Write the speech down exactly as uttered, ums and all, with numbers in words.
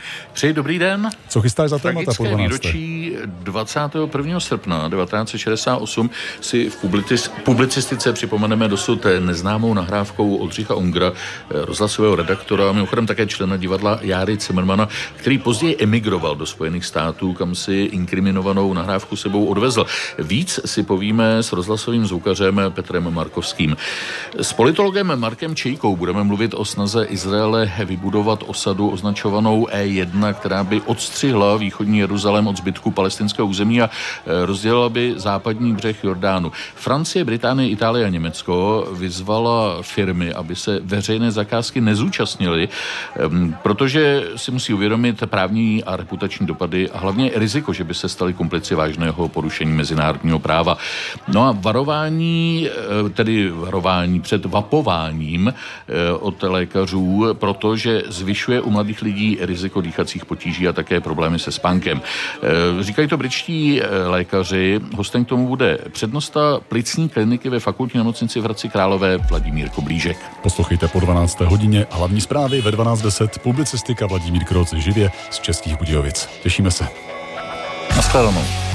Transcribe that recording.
Přeji dobrý den. Co chystáš za témata po dvanácté? Výročí dvacátého prvního srpna devatenáct set šedesát osm si v publicis, publicistice připomeneme dosud neznámou nahrávkou Oldřicha Ungera, rozhlasového redaktora, mimochodem také člena divadla Járy Cimrmana, který později emigroval do Spojených států, kam si inkriminovanou nahrávku sebou odvezl. Víc si povíme s rozhlasovým zvukařem Petrem Markovským. S politologem Markem Čejkou budeme mluvit o snaze Izraele vybudovat osadu označovanou E jedna, která by odstřihla východní Jeruzalém od zbytku palestinského území a rozdělila by západní břeh Jordánu. Francie, Británie, Itálie a Německo vyzvala firmy, aby se veřejné zakázky nezúčastnily, protože si musí uvědomit právní a reputační dopady a hlavně riziko, že by se staly komplici vážného porušení mezinárodního práva. No a varování, tedy varování před vapováním od lékařů, protože zvyšuje u mladých lidí riziko dýchacích potíží a také problémy se spánkem. Říkají to britští lékaři. Hostem k tomu bude přednosta plicní kliniky ve fakultní nemocnici v Hradci Králové Vladimír Koblížek. Poslouchejte po dvanácté hodině hlavní zprávy ve dvanáct deset, publicistika Vladimír Kroc živě z Českých Budějovic. Těšíme se. Naschledanou.